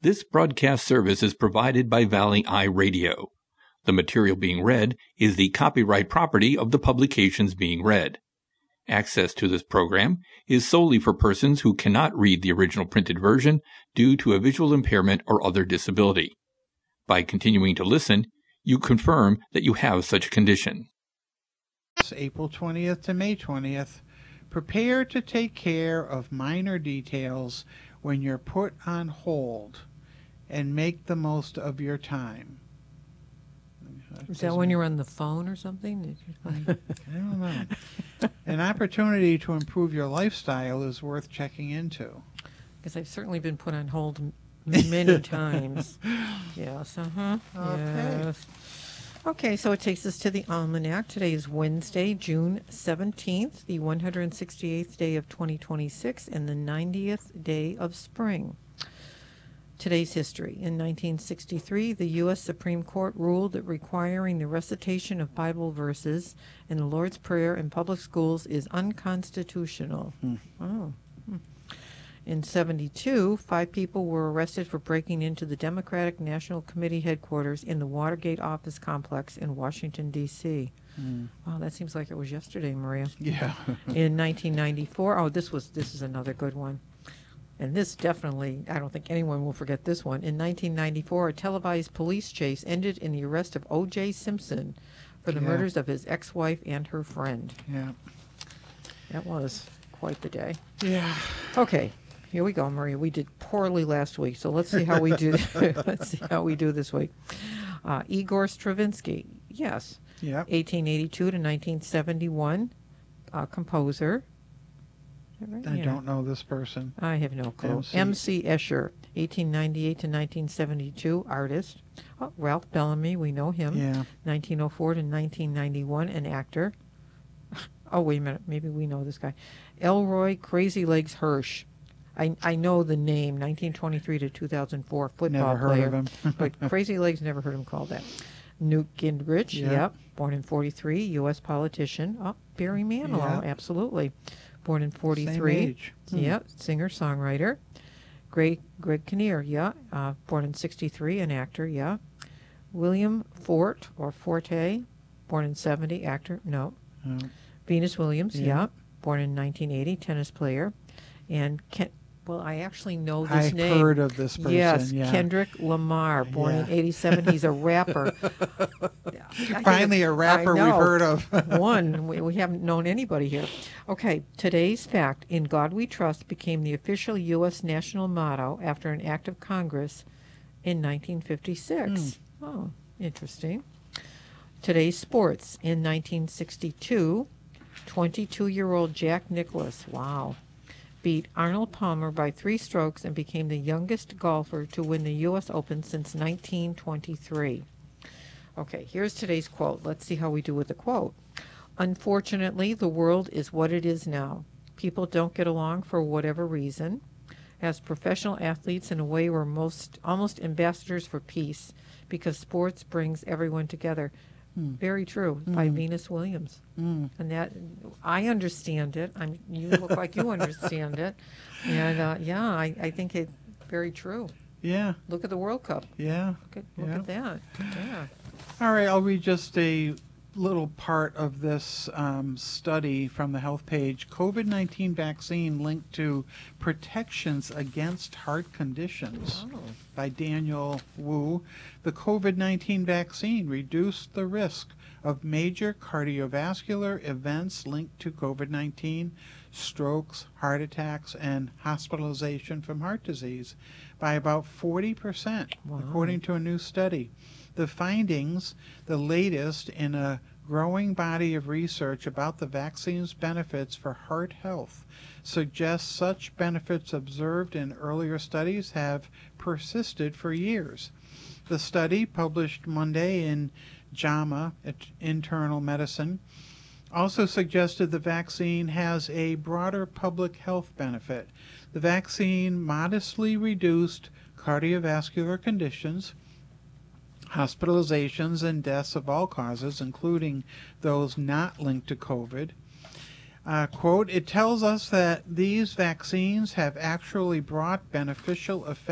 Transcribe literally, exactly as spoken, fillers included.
This broadcast service is provided by Valley Eye Radio. The material being read is the copyright property of the publications being read. Access to this program is solely for persons who cannot read the original printed version due to a visual impairment or other disability. By continuing to listen, you confirm that you have such a condition. April twentieth to May twentieth. Prepare to take care of minor details when you're put on hold and make the most of your time. Is that when you're on the phone or something? I don't know. An opportunity to improve your lifestyle is worth checking into. Because I've certainly been put on hold m- many times. Yes, uh-huh. Okay. Yes. Okay, so it takes us to the Almanac. Today is Wednesday, June seventeenth, the one hundred sixty-eighth day of twenty twenty-six, and the ninetieth day of spring. Today's history. In nineteen sixty-three, the U S Supreme Court ruled that requiring the recitation of Bible verses in the Lord's Prayer in public schools is unconstitutional. Hmm. Oh. Hmm. In seventy-two, five people were arrested for breaking into the Democratic National Committee headquarters in the Watergate office complex in Washington, D C Hmm. Wow, that seems like it was yesterday, Maria. Yeah. In nineteen ninety-four, oh, this was this is another good one. And this definitely, I don't think anyone will forget this one. In nineteen ninety-four, a televised police chase ended in the arrest of O J Simpson for the Yeah. murders of his ex-wife and her friend. Yeah. That was quite the day. Yeah. Okay, here we go, Maria. We did poorly last week, so let's see how we do. Let's see how we do this week. Uh, Igor Stravinsky, yes, Yep. eighteen eighty-two to nineteen seventy-one, uh, composer. Is that right? I Yeah. don't know this person. I have no clue. M C M C Escher, eighteen ninety-eight to nineteen seventy-two, artist. Oh, Ralph Bellamy, we know him. Yeah. nineteen oh four to nineteen ninety-one, an actor. Oh, wait a minute. Maybe we know this guy. Elroy Crazy Legs Hirsch. I I know the name, nineteen twenty-three to two thousand four, football Never heard player. of him. But Crazy Legs, never heard him called that. Newt Gingrich, Yeah. yep, born in forty-three, U S politician. Oh, Barry Manilow, Yeah. absolutely. Born in forty-three. Same age. Hmm. Yep, singer-songwriter. Greg, Greg Kinnear, yeah, uh, born in sixty-three, an actor, yeah. William Fort, or Forte, born in seventy, actor, no. Oh. Venus Williams, Yeah. yeah, born in nineteen eighty, tennis player. And, Ken, well, I actually know this I've name. heard of this person. Yes, yeah. Kendrick Lamar, born in Yeah. eighty-seven. He's a rapper. I Finally, think- a rapper I we've know. heard of. One. We, we haven't known anybody here. Okay, today's fact, In God We Trust, became the official U S national motto after an act of Congress in nineteen fifty-six. Oh, interesting. Today's sports. In nineteen sixty-two, twenty-two-year-old Jack Nicklaus, wow, beat Arnold Palmer by three strokes and became the youngest golfer to win the U S Open since nineteen twenty-three. Okay, here's today's quote. Let's see how we do with the quote. Unfortunately, the world is what it is now. People don't get along for whatever reason. As professional athletes, in a way, we're most almost ambassadors for peace because sports brings everyone together. Hmm. Very true, by Mm. Venus Williams. Mm. And that, I understand it. I'm, you look like you understand it. And uh, yeah, I, I think it's very true. Yeah. Look at the World Cup. Yeah. Look at, look Yeah. at that. Yeah. All right, I'll read just a little part of this um, study from the health page. COVID nineteen vaccine linked to protections against heart conditions Oh. by Daniel Wu. The COVID nineteen vaccine reduced the risk of major cardiovascular events linked to COVID nineteen, strokes, heart attacks, and hospitalization from heart disease by about forty percent, Wow. according to a new study. The findings, the latest in a growing body of research about the vaccine's benefits for heart health, suggest such benefits observed in earlier studies have persisted for years. The study, published Monday in JAMA, Internal Medicine, also suggested the vaccine has a broader public health benefit. The vaccine modestly reduced cardiovascular conditions, hospitalizations, and deaths of all causes, including those not linked to COVID. Uh, quote, it tells us that these vaccines have actually brought beneficial effects